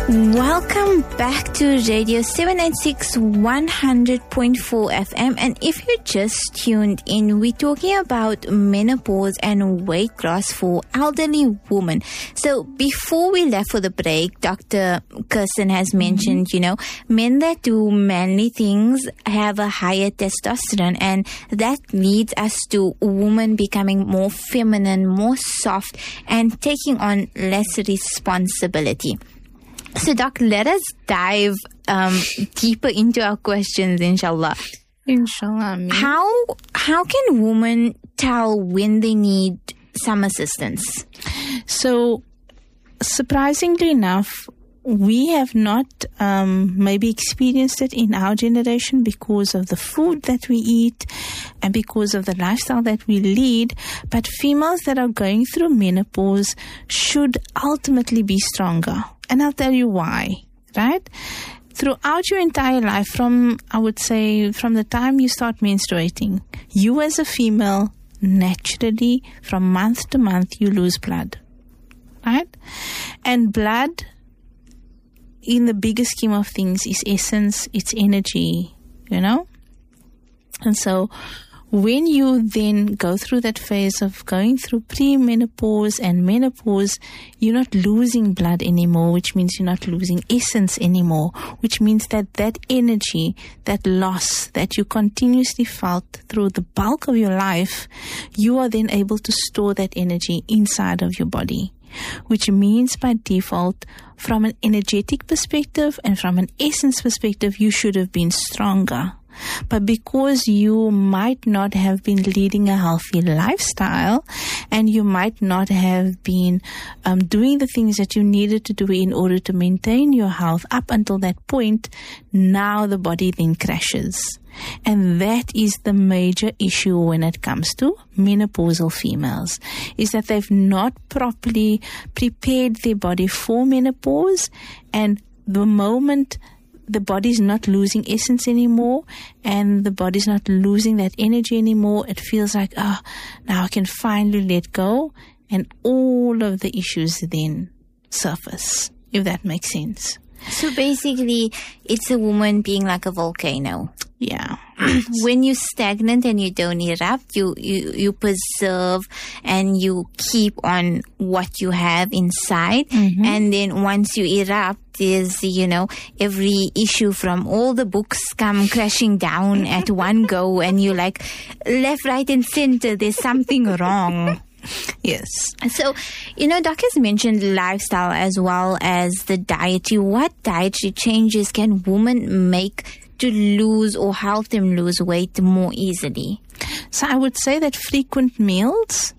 Welcome back to Radio 796 100.4 FM. And if you just tuned in, we're talking about menopause and weight loss for elderly women. So before we left for the break, Dr. Kirsten has mentioned, men that do manly things have a higher testosterone, and that leads us to women becoming more feminine, more soft, and taking on less responsibility. So, Doc, let us dive deeper into our questions, inshallah. Inshallah. How can women tell when they need some assistance? So, surprisingly enough, we have not maybe experienced it in our generation because of the food that we eat and because of the lifestyle that we lead. But females that are going through menopause should ultimately be stronger. And I'll tell you why, right? Throughout your entire life, I would say from the time you start menstruating, you as a female, naturally, from month to month, you lose blood, right? And blood, in the bigger scheme of things, is essence, it's energy, And so when you then go through that phase of going through premenopause and menopause, you're not losing blood anymore, which means you're not losing essence anymore, which means that energy, that loss that you continuously felt through the bulk of your life, you are then able to store that energy inside of your body, which means by default, from an energetic perspective and from an essence perspective, you should have been stronger. But because you might not have been leading a healthy lifestyle and you might not have been doing the things that you needed to do in order to maintain your health up until that point, now the body then crashes. And that is the major issue when it comes to menopausal females, is that they've not properly prepared their body for menopause, and the moment the body's not losing essence anymore and the body's not losing that energy anymore, it feels like, now I can finally let go, and all of the issues then surface, if that makes sense. So basically, it's a woman being like a volcano. Yeah. When you're stagnant and you don't erupt, you preserve and you keep on what you have inside. Mm-hmm. And then once you erupt, there's, every issue from all the books come crashing down at one go, and you're like, left, right, and center, there's something wrong. Yes. So, Doc has mentioned lifestyle as well as the dietary. What dietary changes can women make to lose or help them lose weight more easily? So I would say that frequent meals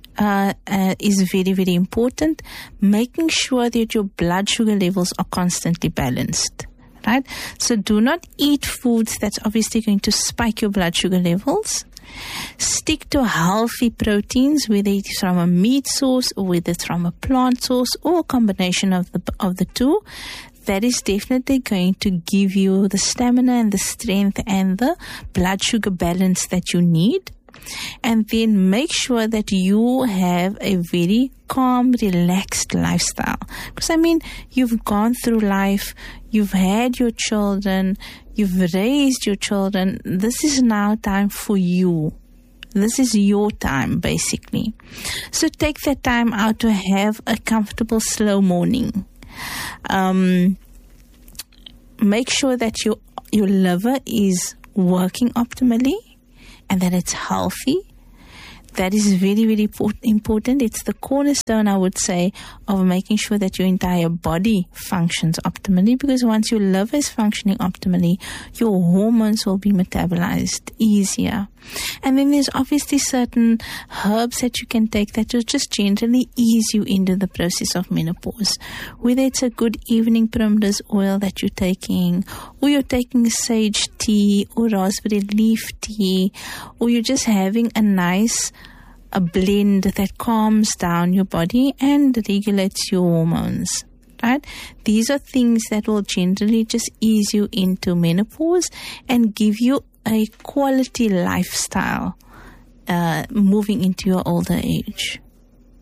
is very, very important. Making sure that your blood sugar levels are constantly balanced. Right? So do not eat foods that's obviously going to spike your blood sugar levels. Stick to healthy proteins, whether it's from a meat source or whether it's from a plant source or a combination of the two. That is definitely going to give you the stamina and the strength and the blood sugar balance that you need. And then make sure that you have a very calm, relaxed lifestyle. Because, you've gone through life, you've had your children, you've raised your children. This is now time for you. This is your time, basically. So take that time out to have a comfortable, slow morning. Make sure that your liver is working optimally and that it's healthy. That is very, very important. It's the cornerstone, I would say, of making sure that your entire body functions optimally, because once your liver is functioning optimally, your hormones will be metabolized easier. And then there's obviously certain herbs that you can take that will just generally ease you into the process of menopause. Whether it's a good evening primrose oil that you're taking, or you're taking sage tea or raspberry leaf tea, or you're just having a blend that calms down your body and regulates your hormones. Right? These are things that will generally just ease you into menopause and give you a quality lifestyle moving into your older age.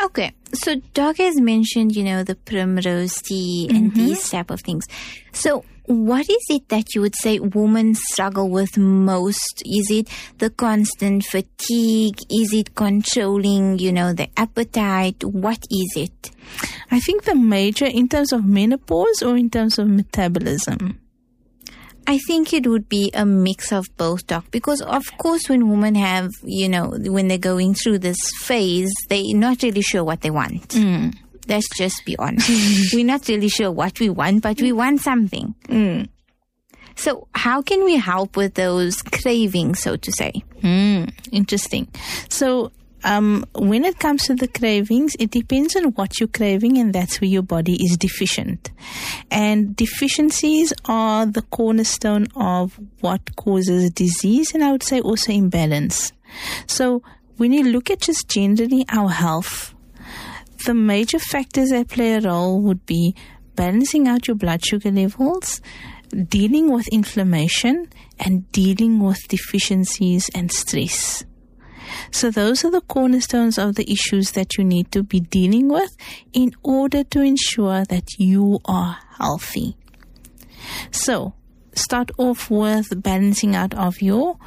Okay, so Doc has mentioned, the primrose tea and these type of things. So what is it that you would say women struggle with most? Is it the constant fatigue? Is it controlling, the appetite? What is it? I think the major, in terms of menopause or in terms of metabolism? I think it would be a mix of both, Doc, because of course when women have, when they're going through this phase, they're not really sure what they want. Let's just be honest. We're not really sure what we want, but we want something. So how can we help with those cravings, so to say? Interesting. So when it comes to the cravings, it depends on what you're craving, and that's where your body is deficient. And deficiencies are the cornerstone of what causes disease, and I would say also imbalance. So when you look at just generally our health, the major factors that play a role would be balancing out your blood sugar levels, dealing with inflammation, and dealing with deficiencies and stress. So those are the cornerstones of the issues that you need to be dealing with in order to ensure that you are healthy. So start off with balancing out of your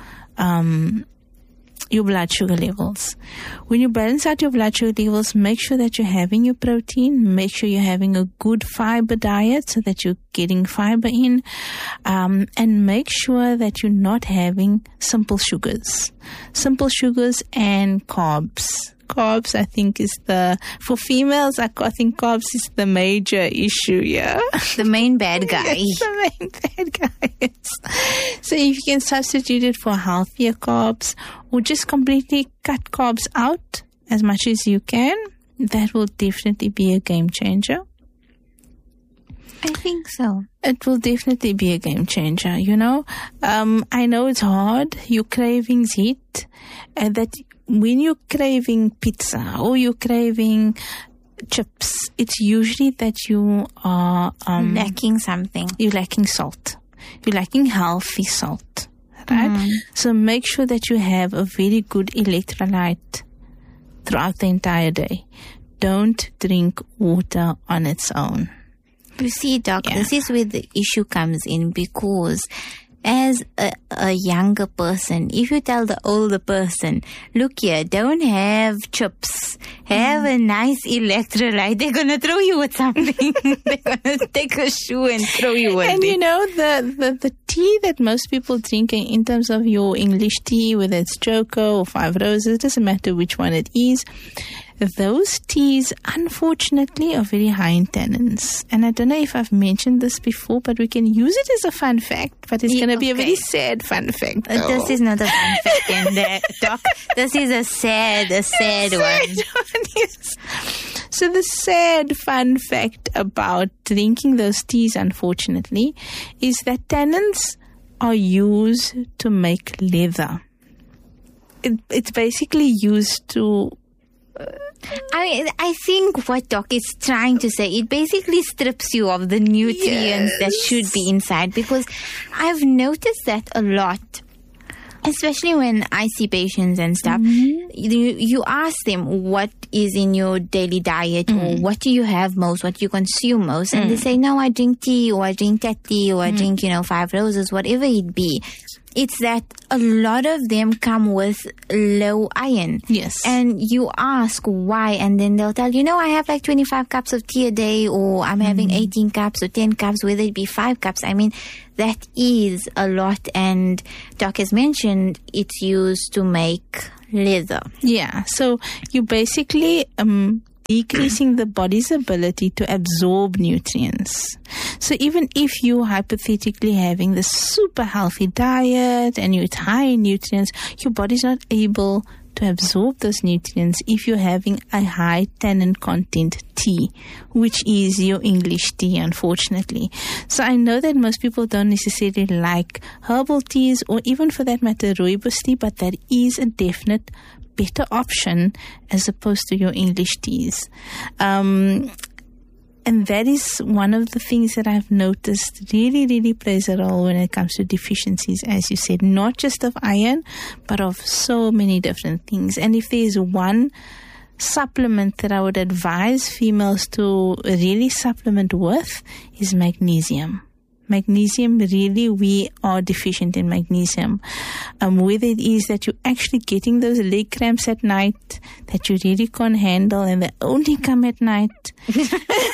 blood sugar levels. When you balance out your blood sugar levels, make sure that you're having your protein, make sure you're having a good fiber diet so that you're getting fiber in, and make sure that you're not having simple sugars and carbs. Carbs, I think, is for females, I think carbs is the major issue, yeah? The main bad guy. Yes, the main bad guy, yes. So if you can substitute it for healthier carbs, or just completely cut carbs out as much as you can, that will definitely be a game changer. I think so. It will definitely be a game changer, I know it's hard. Your cravings hit, and that when you're craving pizza or you're craving chips, it's usually that you are lacking something. You're lacking salt. You're lacking healthy salt, right? So make sure that you have a very good electrolyte throughout the entire day. Don't drink water on its own. You see, Doc, This is where the issue comes in, because as a younger person, if you tell the older person, look here, don't have chips, have a nice electrolyte, they're going to throw you with something. They're going to take a shoe and throw you with it. And the tea that most people drink in terms of your English tea, whether it's Joko or Five Roses, it doesn't matter which one it is, those teas, unfortunately, are very high in tannins. And I don't know if I've mentioned this before, but we can use it as a fun fact. But it's going to be a very sad fun fact. This is not a fun fact in there, Doc. This is a sad one. Yes. So the sad fun fact about drinking those teas, unfortunately, is that tannins are used to make leather. It's basically used to... I think what Doc is trying to say, it basically strips you of the nutrients that should be inside, because I've noticed that a lot, especially when I see patients and stuff. You ask them what is in your daily diet, or what do you have most, what you consume most, and they say, no, I drink tea, or I drink that tea, or I drink, Five Roses, whatever it be. It's that a lot of them come with low iron. Yes. And you ask why, and then they'll tell you, I have like 25 cups of tea a day, or I'm having 18 cups or 10 cups, whether it be 5 cups. I mean, that is a lot. And Doc has mentioned it's used to make leather. Yeah. So you basically decreasing the body's ability to absorb nutrients. So even if you're hypothetically having this super healthy diet and you're high in nutrients, your body's not able to absorb those nutrients if you're having a high tannin content tea, which is your English tea, unfortunately. So I know that most people don't necessarily like herbal teas, or even for that matter rooibos tea, but that is a definite better option as opposed to your English teas. And that is one of the things that I've noticed really, really plays a role when it comes to deficiencies, as you said, not just of iron, but of so many different things. And if there's one supplement that I would advise females to really supplement with is magnesium. Magnesium, really, we are deficient in magnesium. Whether it is that you're actually getting those leg cramps at night that you really can't handle and they only come at night. That's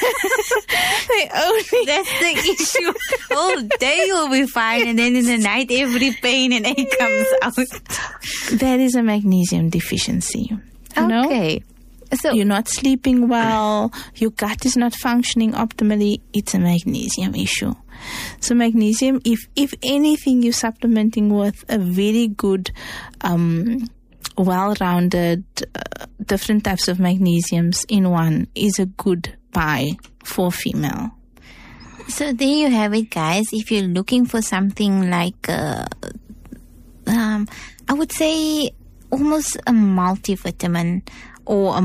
the issue. All day you'll be fine, and then in the night every pain and ache comes out. That is a magnesium deficiency. You know? So you're not sleeping well, your gut is not functioning optimally, it's a magnesium issue. So magnesium, if anything, you're supplementing with a very good, well-rounded, different types of magnesiums in one is a good buy for female. So there you have it, guys. If you're looking for something like, I would say almost a multivitamin, or a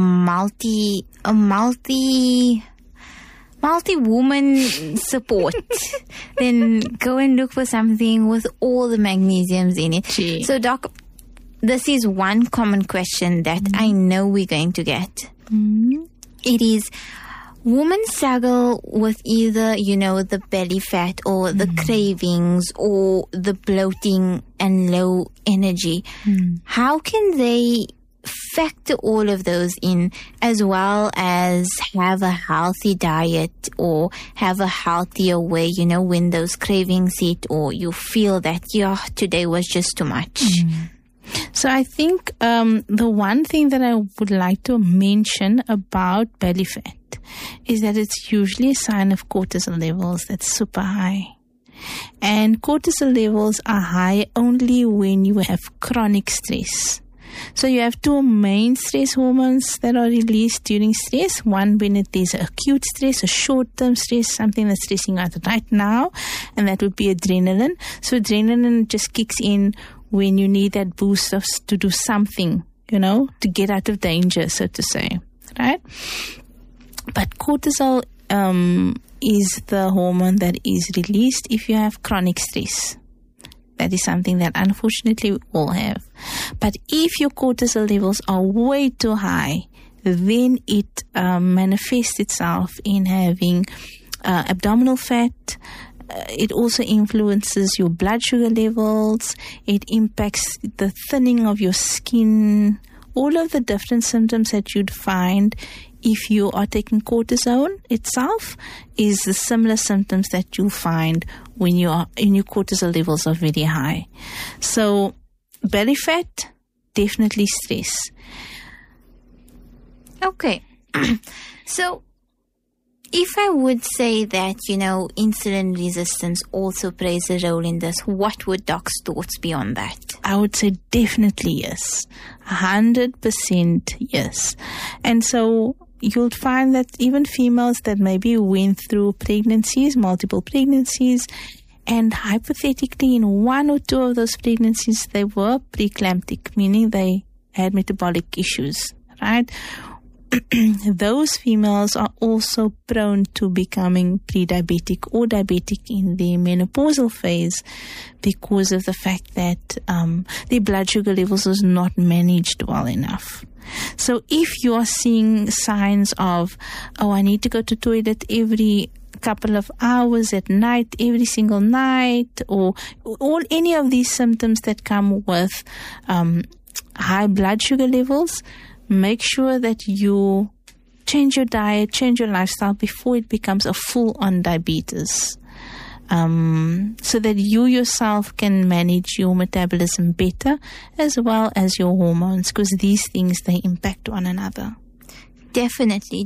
multi-woman support, then go and look for something with all the magnesiums in it. Gee. So, Doc, this is one common question that I know we're going to get. It is, women struggle with either, the belly fat or the cravings or the bloating and low energy. How can they factor all of those in, as well as have a healthy diet or have a healthier way, when those cravings hit or you feel that, today was just too much? So I think the one thing that I would like to mention about belly fat is that it's usually a sign of cortisol levels that's super high. And cortisol levels are high only when you have chronic stress. So you have two main stress hormones that are released during stress. One when it is acute stress, a short-term stress, something that's stressing out right now, and that would be adrenaline. So adrenaline just kicks in when you need that boost to do something, to get out of danger, so to say, right? But cortisol is the hormone that is released if you have chronic stress. That is something that unfortunately we all have. But if your cortisol levels are way too high, then it manifests itself in having abdominal fat. It also influences your blood sugar levels. It impacts the thinning of your skin. All of the different symptoms that you'd find if you are taking cortisone itself is the similar symptoms that you'll find when you are in your cortisol levels are very high. So belly fat, definitely stress. Okay. So if I would say that, insulin resistance also plays a role in this, what would Doc's thoughts be on that? I would say definitely yes. 100% yes. And so you'll find that even females that maybe went through pregnancies, multiple pregnancies, and hypothetically in one or two of those pregnancies, they were preeclamptic, meaning they had metabolic issues, right? Those females are also prone to becoming pre-diabetic or diabetic in the menopausal phase because of the fact that their blood sugar levels is not managed well enough. So if you are seeing signs of, I need to go to toilet every couple of hours at night, every single night, or any of these symptoms that come with high blood sugar levels, make sure that you change your diet, change your lifestyle before it becomes a full-on diabetes. So that you yourself can manage your metabolism better as well as your hormones, because these things, they impact one another. Definitely.